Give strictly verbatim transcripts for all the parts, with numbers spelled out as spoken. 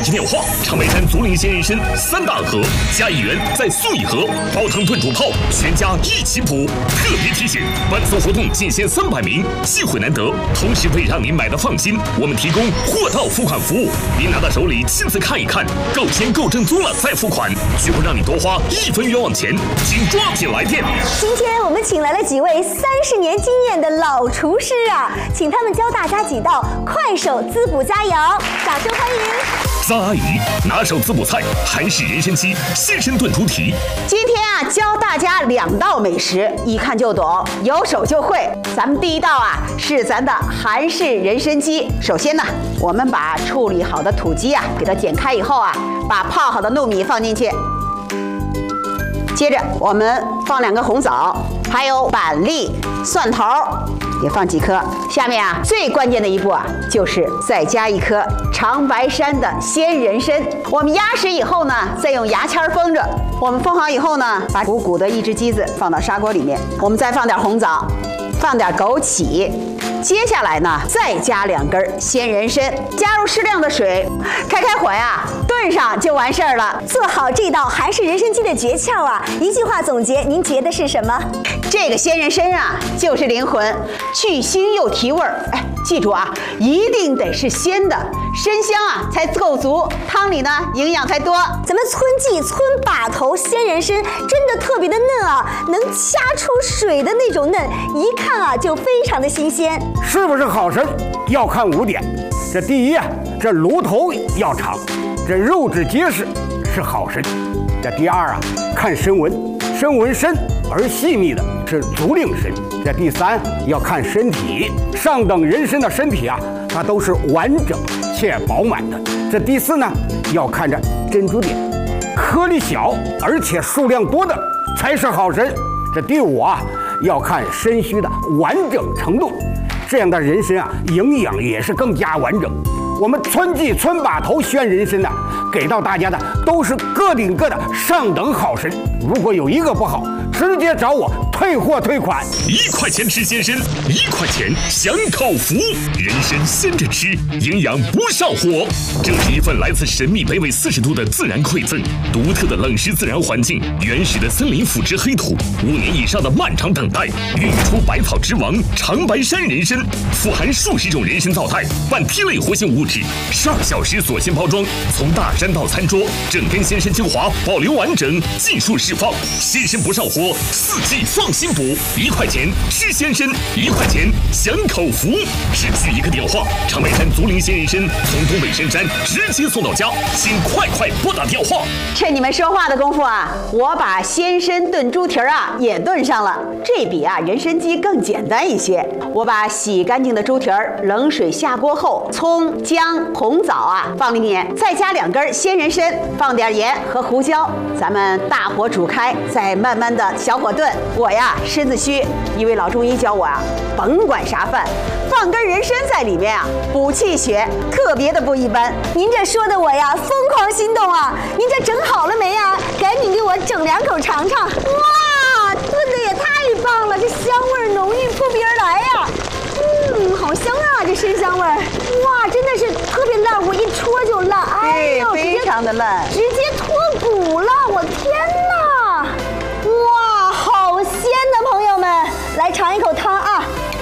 机电话：长白山竹林鲜人参三大盒，加一元再送一盒，煲汤炖煮泡，全家一起补。特别提醒：本次活动仅限三百名，机会难得，同时为让您买的放心，我们提供货到付款服务。您拿到手里亲自看一看，够鲜够正宗了再付款，绝不让你多花一分冤枉钱，请抓紧来电。 今天我们请来了几位三十年经验的老厨师啊，请他们教大家几道快手滋补佳肴，掌声欢迎。 张阿姨拿手滋补菜韩式人参鸡鲜参炖猪蹄。 今天啊，教大家两道美食，一看就懂，有手就会。咱们第一道啊是咱的韩式人参鸡。首先呢，我们把处理好的土鸡啊给它剪开以后啊，把泡好的糯米放进去。接着我们放两个红枣，还有板栗、蒜头，也放几颗。下面啊，最关键的一步啊，就是再加一颗长白山的鲜人参。我们压实以后呢，再用牙签封着。我们封好以后呢，把鼓鼓的一只鸡子放到砂锅里面，我们再放点红枣，放点枸杞。接下来呢，再加两根鲜人参，加入适量的水，开开火呀，炖上就完事儿了。 做好这道韩式人参鸡的诀窍啊，一句话总结，您觉得是什么？ 这个鲜人参啊，就是灵魂，去腥又提味儿。哎，记住啊，一定得是鲜的，参香啊才够足，汤里呢营养才多。 咱们村记村把头鲜人参真的特别的嫩啊，能掐出水的那种嫩，一看啊就非常的新鲜。 是不是好参要看五点，这第一啊，这炉头要长，这肉质结实是好参。这第二啊，看参纹，参纹深而细密的是竹令参。这第三要看身体，上等人参的身体啊，它都是完整且饱满的。这第四呢，要看着珍珠点，颗粒小而且数量多的才是好参。这第五啊，要看参须的完整程度，这样的人参啊，营养也是更加完整。我们村记村把头鲜人参呢，给到大家的都是个顶个的上等好参。如果有一个不好，直接找我退货退款。 一块钱吃鲜参，一块钱享口福。人参鲜着吃，营养不上火。这是一份来自神秘北纬四十度的自然馈赠，独特的冷湿自然环境，原始的森林腐殖黑土，五年以上的漫长等待，孕育出百草之王长白山人参，富含数十种人参皂肽、半萜类活性物质，十二小时锁鲜包装，从大山到餐桌，整根鲜参精华保留完整，尽数释放。鲜参不上火，四季放心补。一块钱吃鲜参，一块钱享口福。只需一个电话，长白山竹林鲜人参从东北深山直接送到家，请快快拨打电话。 趁你们说话的功夫啊，我把鲜参炖猪蹄儿啊也炖上了。这比啊人参鸡更简单一些。我把洗干净的猪蹄儿冷水下锅后，葱、姜、红枣啊放里面，再加两根鲜人参，放点盐和胡椒，咱们大火煮开，再慢慢的小火炖。我呀身子虚，一位老中医教我啊，甭管啥饭，放根人参在里面啊，补气血，特别的不一般。 您这说的我呀疯狂心动啊！您这整好了没呀？赶紧给我整两口尝尝。哇，炖的也太棒了，这香味浓郁扑鼻而来呀！嗯，好香啊，这参香味儿。哇，真的是特别烂，我一戳就烂。哎呦， 非常的烂， 直接脱骨了，我天哪！哇，好鲜的朋友们，来尝一口汤啊！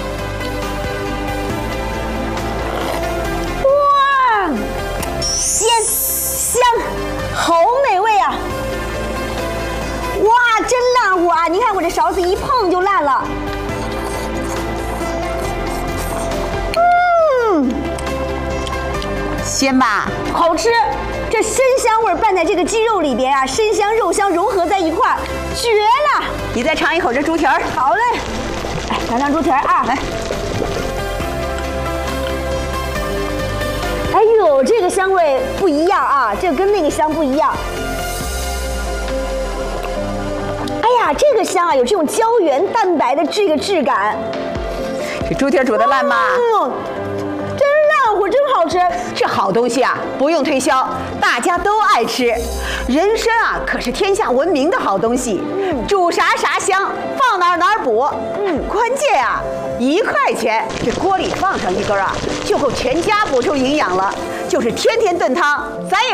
哇，鲜香，好美味啊！哇，真烂乎啊！您看我这勺子一碰就烂了。嗯， 鲜吧？ 好吃。这参香味拌在这个鸡肉里边啊，参香肉香融合在一块儿，绝了！ 你再尝一口这猪蹄儿。 好嘞，来尝尝猪蹄儿啊！来，哎呦，这个香味不一样啊，这跟那个香不一样。哎呀，这个香啊，有这种胶原蛋白的这个质感。 这猪蹄儿煮的烂吗？ 嗯，真烂乎，真好吃。 这好东西啊，不用推销，大家都爱吃。人参啊，可是天下闻名的好东西，嗯、煮啥啥香，放哪儿哪儿补。嗯，关键啊，一块钱这锅里放上一根啊，就够全家补充营养了。就是天天炖汤，咱也。